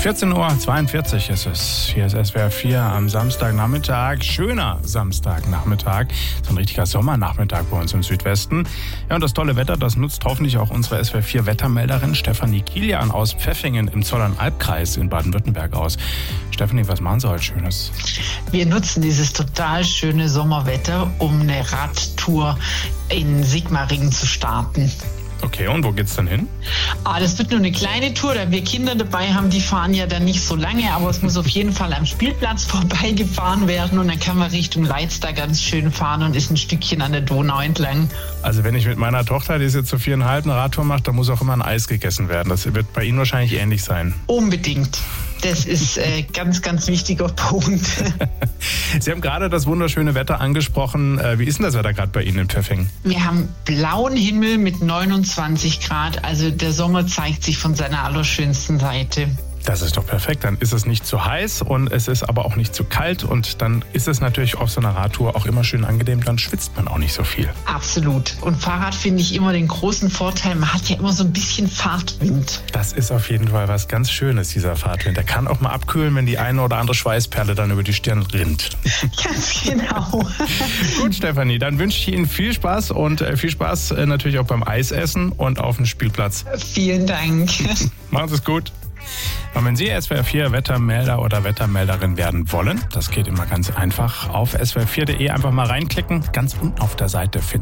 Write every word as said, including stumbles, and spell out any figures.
vierzehn Uhr zweiundvierzig ist es. Hier ist S W R vier am Samstagnachmittag. Schöner Samstagnachmittag. So ein richtiger Sommernachmittag bei uns im Südwesten. Ja, und das tolle Wetter, das nutzt hoffentlich auch unsere S W R vier Wettermelderin Stefanie Kilian aus Pfeffingen im Zollernalbkreis in Baden-Württemberg aus. Stefanie, was machen Sie heute Schönes? Wir nutzen dieses total schöne Sommerwetter, um eine Radtour in Sigmaringen zu starten. Okay, und wo geht's dann hin? Ah, das wird nur eine kleine Tour, da wir Kinder dabei haben, die fahren ja dann nicht so lange, aber es muss auf jeden Fall am Spielplatz vorbeigefahren werden und dann kann man Richtung Leiz da ganz schön fahren und ist ein Stückchen an der Donau entlang. Also wenn ich mit meiner Tochter, die ist jetzt so viereinhalb, eine Radtour mache, dann muss auch immer ein Eis gegessen werden. Das wird bei Ihnen wahrscheinlich ähnlich sein. Unbedingt. Das ist äh, ganz, ganz wichtiger Punkt. Sie haben gerade das wunderschöne Wetter angesprochen. Äh, wie ist denn das Wetter gerade bei Ihnen in Pfeffingen? Wir haben blauen Himmel mit neunundzwanzig Grad. Also der Sommer zeigt sich von seiner allerschönsten Seite. Das ist doch perfekt. Dann ist es nicht zu heiß und es ist aber auch nicht zu kalt. Und dann ist es natürlich auf so einer Radtour auch immer schön angenehm. Dann schwitzt man auch nicht so viel. Absolut. Und Fahrrad finde ich immer den großen Vorteil. Man hat ja immer so ein bisschen Fahrtwind. Das ist auf jeden Fall was ganz Schönes, dieser Fahrtwind. Der kann auch mal abkühlen, wenn die eine oder andere Schweißperle dann über die Stirn rinnt. Ganz genau. Gut, Stefanie, dann wünsche ich Ihnen viel Spaß und viel Spaß natürlich auch beim Eisessen und auf dem Spielplatz. Vielen Dank. Machen Sie es gut. Und wenn Sie S W R vier Wettermelder oder Wettermelderin werden wollen, das geht immer ganz einfach. Auf S W R vier punkt de einfach mal reinklicken. Ganz unten auf der Seite finden